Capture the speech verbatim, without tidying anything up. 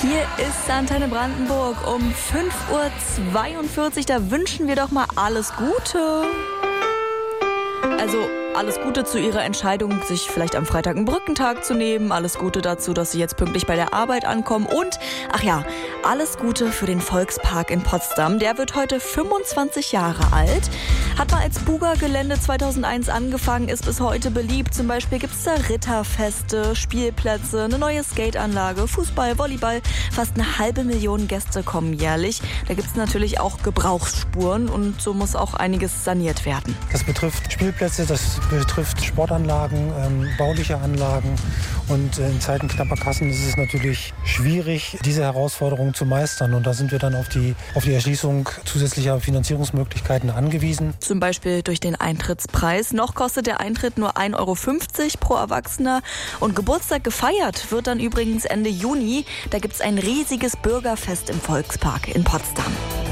Hier ist Antenne Brandenburg um fünf Uhr zweiundvierzig. Da wünschen wir doch mal alles Gute. Also alles Gute zu Ihrer Entscheidung, sich vielleicht am Freitag einen Brückentag zu nehmen. Alles Gute dazu, dass Sie jetzt pünktlich bei der Arbeit ankommen. Und, ach ja, alles Gute für den Volkspark in Potsdam. Der wird heute fünfundzwanzig Jahre alt. Hat mal als Buga-Gelände zweitausendeins angefangen, ist bis heute beliebt. Zum Beispiel gibt es da Ritterfeste, Spielplätze, eine neue Skateanlage, Fußball, Volleyball. Fast eine halbe Million Gäste kommen jährlich. Da gibt es natürlich auch Gebrauchsspuren und so muss auch einiges saniert werden. Das betrifft Spielplätze, das betrifft Sportanlagen, ähm, bauliche Anlagen. Und in Zeiten knapper Kassen ist es natürlich schwierig, diese Herausforderungen zu meistern. Und da sind wir dann auf die, auf die Erschließung zusätzlicher Finanzierungsmöglichkeiten angewiesen. Zum Beispiel durch den Eintrittspreis. Noch kostet der Eintritt nur ein Euro fünfzig pro Erwachsener. Und Geburtstag gefeiert wird dann übrigens Ende Juni. Da gibt es ein riesiges Bürgerfest im Volkspark in Potsdam.